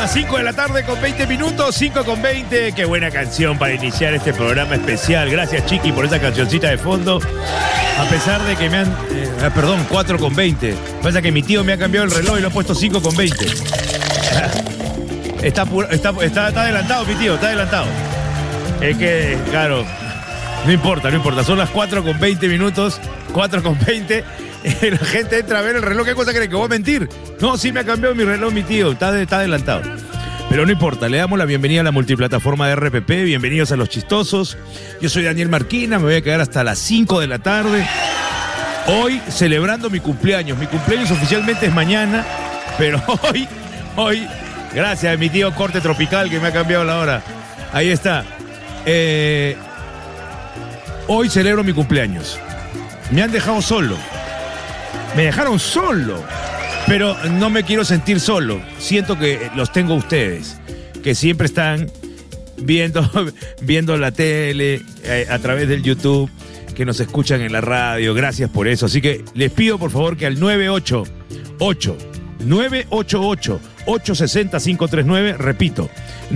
las 5 de la tarde con 20 minutos, 5 con 20. Qué buena canción para iniciar este programa especial. Gracias, Chiqui, por esa cancioncita de fondo. A pesar de que me han... 4 con 20. Pasa que mi tío me ha cambiado el reloj y lo ha puesto 5 con 20. Está adelantado, mi tío, está adelantado. Es que, claro, no importa. Son las 4 con 20 minutos, 4 con 20. La gente entra a ver el reloj. ¿Qué cosa cree? ¿Que voy a mentir? No, sí me ha cambiado mi reloj, mi tío. Está adelantado. Pero no importa, le damos la bienvenida a la multiplataforma de RPP. Bienvenidos a Los Chistosos. Yo soy Daniel Marquina, me voy a quedar hasta las 5 de la tarde. Hoy celebrando mi cumpleaños. Mi cumpleaños oficialmente es mañana, pero hoy, gracias a mi tío Corte Tropical que me ha cambiado la hora. Ahí está. Hoy celebro mi cumpleaños. Me han dejado solo. Me dejaron solo. Pero no me quiero sentir solo. Siento que los tengo ustedes, que siempre están viendo la tele, a través del YouTube, que nos escuchan en la radio. Gracias por eso. Así que les pido por favor que al 988-860-539, repito,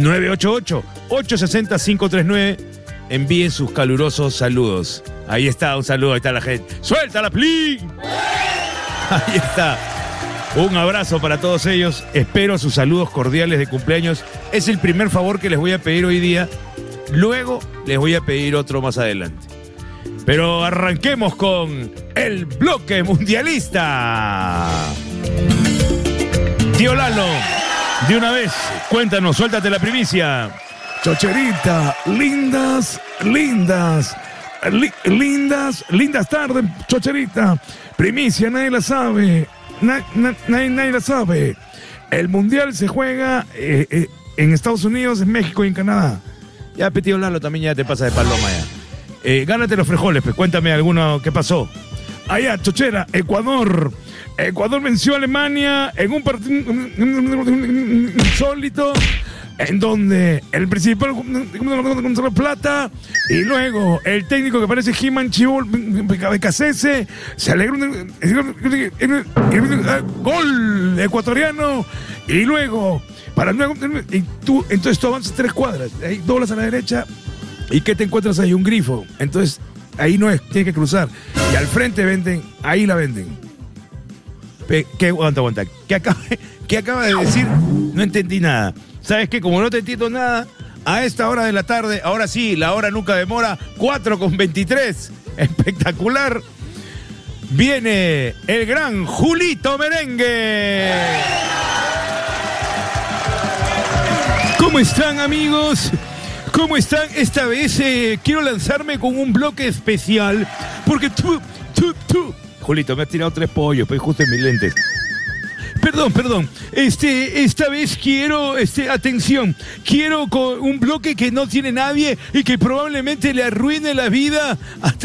988-860-539, envíen sus calurosos saludos. Ahí está, un saludo, ahí está la gente. ¡Suéltala, plin! Ahí está. Un abrazo para todos ellos. Espero sus saludos cordiales de cumpleaños. Es el primer favor que les voy a pedir hoy día. Luego les voy a pedir otro más adelante. Pero arranquemos con el bloque mundialista. Tío Lalo, de una vez, cuéntanos, suéltate la primicia. Chocherita, lindas tardes, Chocherita. Primicia, nadie la sabe. Nadie la sabe. El mundial se juega en Estados Unidos, en México y en Canadá. Ya, Tío Lalo, también ya te pasa de paloma ya. Gánate los frijoles, pues cuéntame alguno, ¿qué pasó? Allá, Chochera, Ecuador venció a Alemania en un partido insólito, en donde el principal contra plata y luego el técnico que parece He-Man Chibol Becasese se alegró gol ecuatoriano y luego entonces tú avanzas 3 cuadras, ahí doblas a la derecha y ¿qué te encuentras ahí? Un grifo. Entonces ahí no es, tienes que cruzar y al frente venden, ahí la venden. Aguanta. ¿Qué acaba de decir? No entendí nada. ¿Sabes qué? Como no te entiendo nada, a esta hora de la tarde, ahora sí, la hora nunca demora, 4 con 23, espectacular, viene el gran Julito Merengue. ¿Cómo están, amigos? ¿Cómo están? Esta vez quiero lanzarme con un bloque especial, porque tú... Julito, me has tirado 3 pollos, pues justo en mis lentes. Perdón. Esta vez quiero, atención, quiero con un bloque que no tiene nadie y que probablemente le arruine la vida,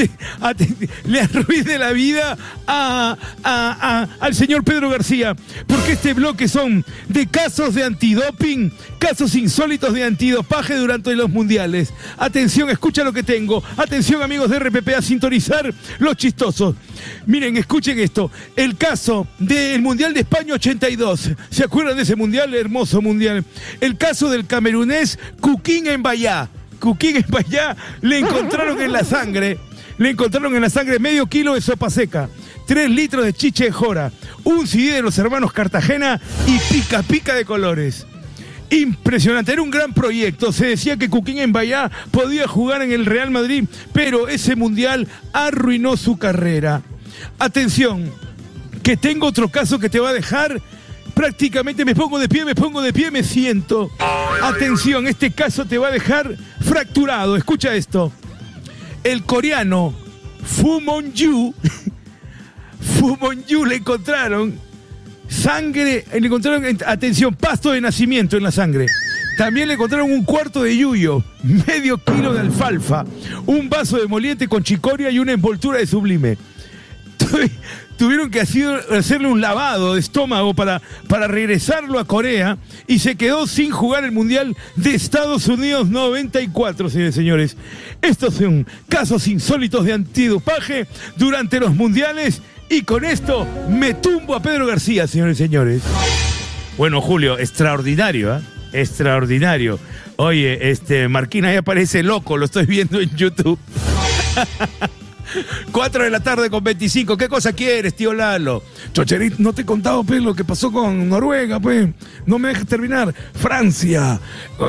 al señor Pedro García, porque este bloque son de casos de antidoping, casos insólitos de antidopaje durante los mundiales. Atención, escucha lo que tengo. Atención, amigos de RPP, a sintonizar Los Chistosos. Miren, escuchen esto. El caso del Mundial de España 82. ¿Se acuerdan de ese mundial? Hermoso mundial. El caso del camerunés Kukin Mbayá. Le encontraron en la sangre medio kilo de sopa seca, 3 litros de chiche de jora, un CD de los hermanos Cartagena y pica de colores. Impresionante, era un gran proyecto. Se decía que Kukin Mbayá podía jugar en el Real Madrid, pero ese mundial arruinó su carrera. Atención, que tengo otro caso que te va a dejar prácticamente, me pongo de pie, me siento. Atención, este caso te va a dejar fracturado. Escucha esto. El coreano Fu Monju le encontraron sangre, atención, pasto de nacimiento en la sangre. También le encontraron un cuarto de yuyo, medio kilo de alfalfa, un vaso de moliente con chicoria y una envoltura de Sublime. Tuvieron que hacerle un lavado de estómago para regresarlo a Corea y se quedó sin jugar el Mundial de Estados Unidos 94, señores y señores. Estos son casos insólitos de antidopaje durante los mundiales y con esto me tumbo a Pedro García, señores y señores. Bueno, Julio, extraordinario, ¿eh? extraordinario. Oye, Marquina ya parece loco, lo estoy viendo en YouTube. 4 de la tarde con 25. ¿Qué cosa quieres, tío Lalo? Chocherito, no te he contado, pues, lo que pasó con Noruega, pues. No me dejes terminar. Francia.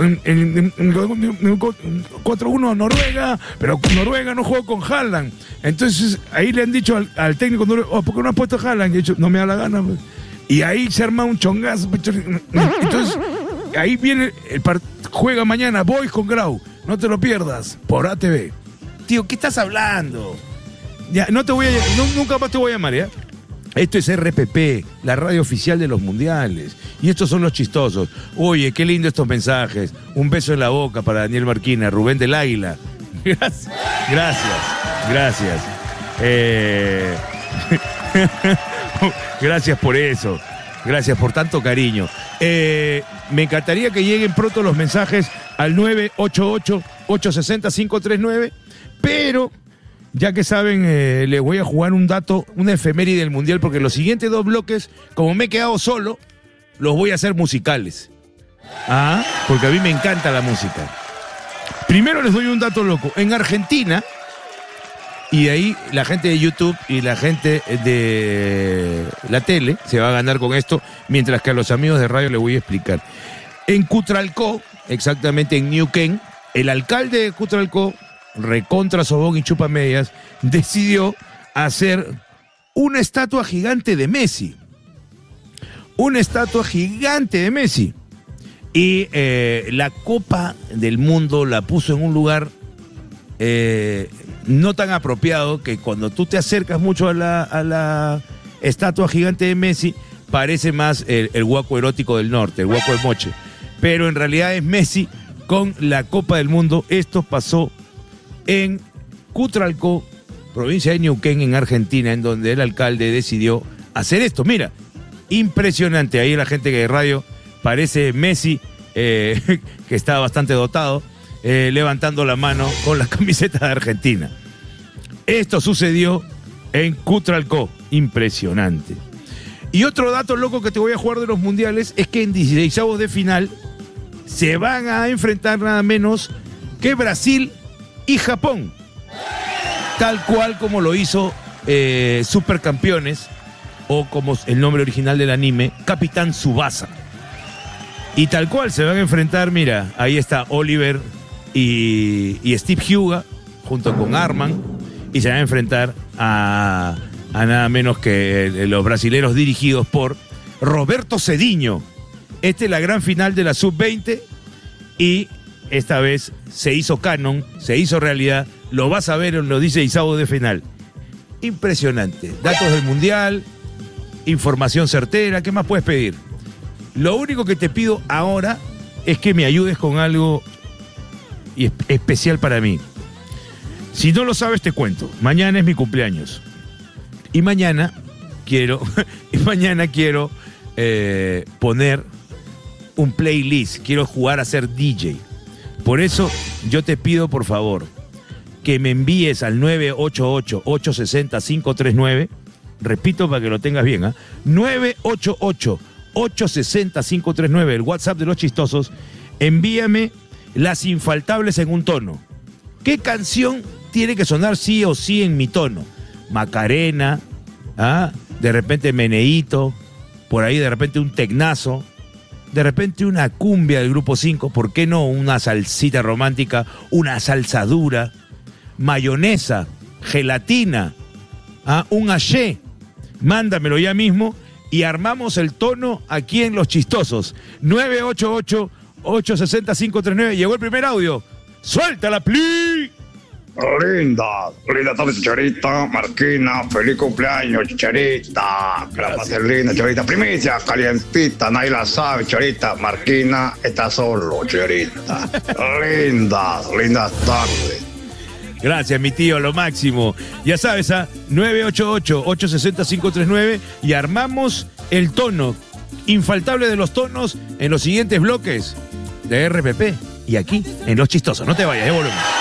4-1 Noruega, pero Noruega no jugó con Haaland. Entonces, ahí le han dicho al técnico, ¿por qué no has puesto a Haaland? Y he dicho, no me da la gana, pues. Y ahí se arma un chongazo. Entonces, ahí viene, juega mañana, Boys con Grau. No te lo pierdas, por ATV. Tío, ¿qué estás hablando? Ya, nunca más te voy a llamar, ¿ya? Esto es RPP, la radio oficial de los mundiales. Y estos son los chistosos. Oye, qué lindo estos mensajes. Un beso en la boca para Daniel Marquina, Rubén del Águila. Gracias. Gracias por eso. Gracias por tanto cariño. Me encantaría que lleguen pronto los mensajes al 988-860-539. Pero, ya que saben, les voy a jugar un dato, una efeméride del Mundial, porque los siguientes 2 bloques, como me he quedado solo, los voy a hacer musicales. Ah, porque a mí me encanta la música. Primero les doy un dato loco. En Argentina, y de ahí la gente de YouTube y la gente de la tele se va a ganar con esto, mientras que a los amigos de radio les voy a explicar. En Cutralcó, exactamente en Neuquén, el alcalde de Cutralcó, recontra sobón y chupamedias, decidió hacer una estatua gigante de Messi. Una estatua gigante de Messi. Y la Copa del Mundo la puso en un lugar no tan apropiado, que cuando tú te acercas mucho a la estatua gigante de Messi, parece más el Guaco erótico del norte, el Guaco de Moche. Pero en realidad es Messi con la Copa del Mundo. Esto pasó en Cutralcó, provincia de Neuquén, en Argentina, en donde el alcalde decidió hacer esto. Mira, impresionante. Ahí la gente que de radio parece Messi, que está bastante dotado, levantando la mano con la camiseta de Argentina. Esto sucedió en Cutralcó. Impresionante. Y otro dato loco que te voy a jugar de los mundiales es que en 16avos de final se van a enfrentar nada menos que Brasil y Japón, tal cual como lo hizo Supercampeones, o como el nombre original del anime, Capitán Tsubasa. Y tal cual se van a enfrentar, mira, ahí está Oliver y Steve Huga junto con Arman, y se van a enfrentar a nada menos que los brasileros dirigidos por Roberto Cediño. Esta es la gran final de la Sub-20 y esta vez se hizo canon, se hizo realidad. Lo vas a ver en los 16avos de final. Impresionante. Datos del Mundial, información certera. ¿Qué más puedes pedir? Lo único que te pido ahora es que me ayudes con algo especial para mí. Si no lo sabes, te cuento. Mañana es mi cumpleaños. Y mañana quiero poner un playlist. Quiero jugar a ser DJ. Por eso yo te pido, por favor, que me envíes al 988-860-539. Repito para que lo tengas bien, ¿ah? 988-860-539, el WhatsApp de los chistosos. Envíame Las Infaltables en un tono. ¿Qué canción tiene que sonar sí o sí en mi tono? Macarena, ¿ah? De repente Meneíto, por ahí de repente un tecnazo, de repente una cumbia del Grupo 5, ¿por qué no? Una salsita romántica, una salsa dura, mayonesa, gelatina, ¿ah? Un haché. Mándamelo ya mismo y armamos el tono aquí en Los Chistosos. 988-860-539. Llegó el primer audio. ¡Suéltala, pli! Linda tarde, Chicharita, Marquina, feliz cumpleaños, Chicharita, que la pases linda, Chicharita, primicia, calientita, nadie la sabe, Chicharita, Marquina está solo, Chicharita, lindas tardes. Gracias, mi tío, lo máximo. Ya sabes, ¿ah? 988-860-539 y armamos el tono infaltable de los tonos en los siguientes bloques de RPP y aquí en Los Chistosos. No te vayas, volvemos.